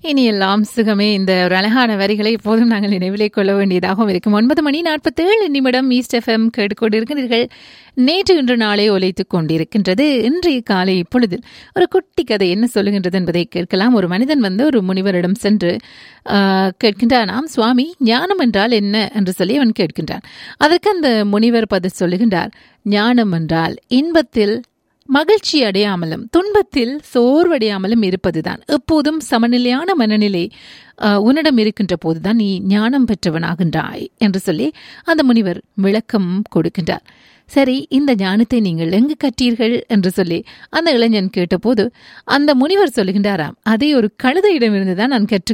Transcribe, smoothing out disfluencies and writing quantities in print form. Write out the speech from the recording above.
இனி எல்லாம் சுகமே. இந்த ஒரு அழகான வரிகளை எப்போதும் நாங்கள் நினைவிலே கொள்ள வேண்டியதாகவும் இருக்கும். 9:47 ஈஸ்ட் எஃப்எம் கேட்டுக்கொண்டிருக்கிறீர்கள். நேற்று இன்று நாளை ஒலித்துக் கொண்டிருக்கின்றது. இன்றைய காலை இப்பொழுதில் ஒரு குட்டி கதை என்ன சொல்லுகின்றது என்பதை கேட்கலாம். ஒரு மனிதன் ஒரு முனிவரிடம் சென்று கேட்கின்றானாம், சுவாமி, ஞானம் என்றால் என்ன என்று சொல்லி அவன் கேட்கின்றான். அதற்கு அந்த முனிவர் பதில் சொல்லுகின்றார், ஞானம் என்றால் இன்பத்தில் மகிழ்ச்சி அடையாமலும் துன்பத்தில் சோர்வடையாமலும் இருப்பதுதான். எப்போதும் சமநிலையான மனநிலை உன்னிடம் இருக்கின்ற போதுதான் நீ ஞானம் பெற்றவனாகின்றாய் என்று சொல்லி அந்த முனிவர் விளக்கம் கொடுக்கின்றார். சரி, இந்த ஞானத்தை நீங்கள் எங்கு கற்றீர்கள் என்று சொல்லி அந்த இளைஞன் கேட்டபோது அந்த முனிவர் சொல்லுகின்றாராம், அதை ஒரு கழுதையிடமிருந்து தான் நான்